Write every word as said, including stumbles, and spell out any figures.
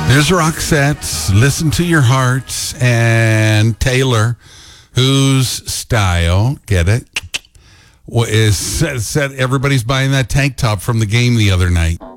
There's Roxette, Listen to Your Heart, and Taylor, whose style, get it, is set, set everybody's buying that tank top from the game the other night.